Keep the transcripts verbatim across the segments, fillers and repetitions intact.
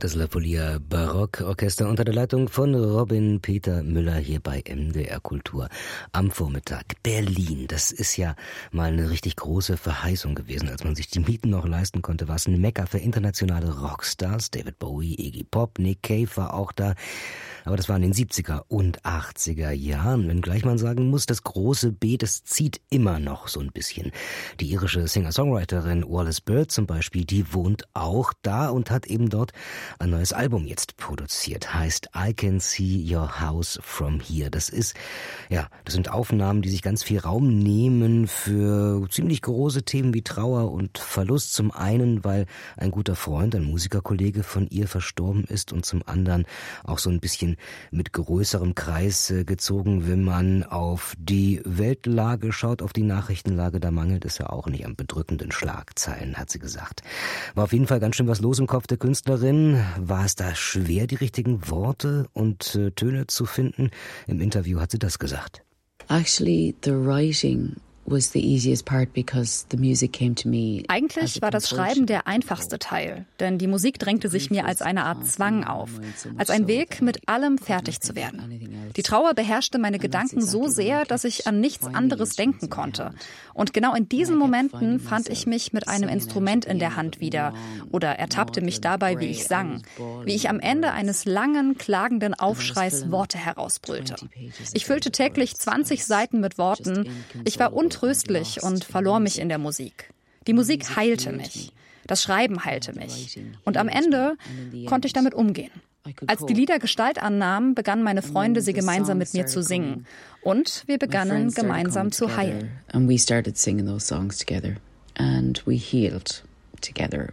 Das La Folia Barockorchester unter der Leitung von Robin Peter Müller hier bei M D R Kultur am Vormittag. Berlin, das ist ja mal eine richtig große Verheißung gewesen. Als man sich die Mieten noch leisten konnte, war es ein Mekka für internationale Rockstars. David Bowie, Iggy Pop, Nick Cave war auch da. Aber das war in den siebziger und achtziger Jahren. Wenngleich man sagen muss, das große B, das zieht immer noch so ein bisschen. Die irische Singer-Songwriterin Wallis Bird zum Beispiel, die wohnt auch da und hat eben dort ein neues Album jetzt produziert. Heißt I Can See Your House From Here. Das ist, ja, das sind Aufnahmen, die sich ganz viel Raum nehmen für ziemlich große Themen wie Trauer und Verlust. Zum einen, weil ein guter Freund, ein Musikerkollege von ihr verstorben ist und zum anderen auch so ein bisschen mit größerem Kreis gezogen, wenn man auf die Weltlage schaut, auf die Nachrichtenlage, da mangelt es ja auch nicht an bedrückenden Schlagzeilen, hat sie gesagt. War auf jeden Fall ganz schön was los im Kopf der Künstlerin. War es da schwer, die richtigen Worte und äh, Töne zu finden? Im Interview hat sie das gesagt. Actually, the writing was the easiest part because the music came to me. Eigentlich war das Schreiben der einfachste Teil, denn die Musik drängte sich mir als eine Art Zwang auf, als ein Weg, mit allem fertig zu werden. Die Trauer beherrschte meine Gedanken so sehr, dass ich an nichts anderes denken konnte. Und genau in diesen Momenten fand ich mich mit einem Instrument in der Hand wieder oder ertappte mich dabei, wie ich sang, wie ich am Ende eines langen, klagenden Aufschreis Worte herausbrüllte. Ich füllte täglich zwanzig Seiten mit Worten. Ich war untröstlich und verlor mich in der Musik. Die Musik heilte mich. Das Schreiben heilte mich. Und am Ende konnte ich damit umgehen. Als die Lieder Gestalt annahmen, begannen meine Freunde, sie gemeinsam mit mir zu singen. Und wir begannen gemeinsam zu heilen. And we started singing those songs together. And we healed together.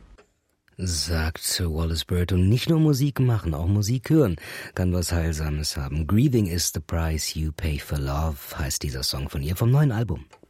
Sagt Wallis Bird. Und nicht nur Musik machen, auch Musik hören kann was Heilsames haben. Grieving is the price you pay for love heißt dieser Song von ihr vom neuen Album.